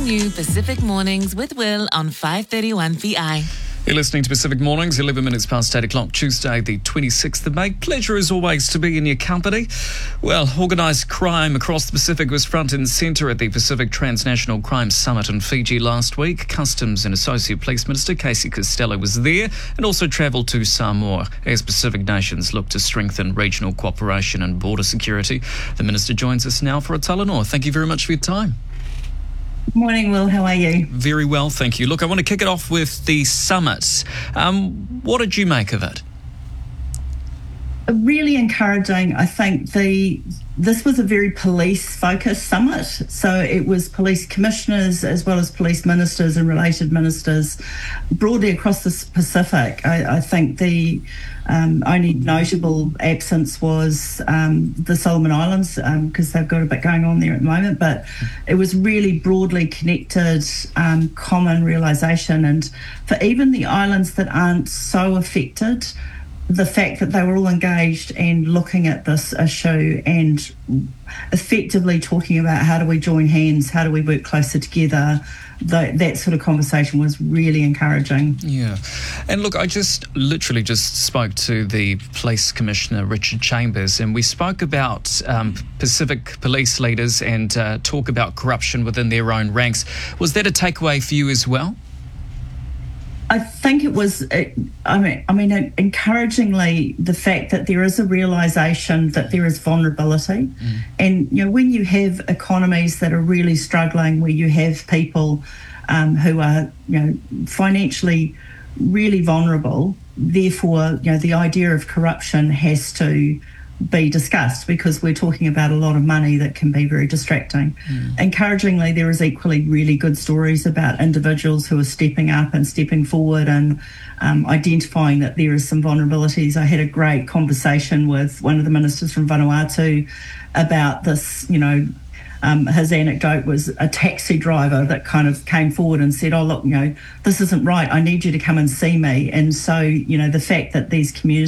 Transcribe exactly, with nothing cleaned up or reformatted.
new Pacific Mornings with Will on five thirty-one V I. You're listening to Pacific Mornings, eleven minutes past eight o'clock, Tuesday the twenty-sixth of May. Pleasure as always to be in your company. Well, organised crime across the Pacific was front and centre at the Pacific Transnational Crime Summit in Fiji last week. Customs and Associate Police Minister Casey Costello was there and also travelled to Samoa as Pacific nations look to strengthen regional cooperation and border security. The Minister joins us now for a Talanoa. Thank you very much for your time. Morning, Will. How are you? Very well, thank you. Look, I want to kick it off with the summit. Um, what did you make of it? Really encouraging. I think the this was a very police-focused summit. So it was police commissioners as well as police ministers and related ministers broadly across the Pacific. I, I think the um, only notable absence was um, the Solomon Islands because um, they've got a bit going on there at the moment. But it was really broadly connected, um, common realisation. And for even the islands that aren't so affected, the fact that they were all engaged and looking at this issue and effectively talking about how do we join hands, how do we work closer together, the, that sort of conversation was really encouraging. Yeah. And look, I just literally just spoke to the Police Commissioner, Richard Chambers, and we spoke about um, Pacific police leaders and uh, talk about corruption within their own ranks. Was that a takeaway for you as well? I think it was, I mean, I mean, encouragingly, the fact that there is a realisation that there is vulnerability. Mm. And, you know, when you have economies that are really struggling, where you have people um, who are, you know, financially really vulnerable, therefore, you know, the idea of corruption has to be discussed because we're talking about a lot of money that can be very distracting. Mm. Encouragingly, there is equally really good stories about individuals who are stepping up and stepping forward and um, identifying that there is some vulnerabilities. I had a great conversation with one of the ministers from Vanuatu about this, you know, Um, his anecdote was a taxi driver that kind of came forward and said, oh, look, you know, this isn't right. I need you to come and see me. And so, you know, the fact that these communities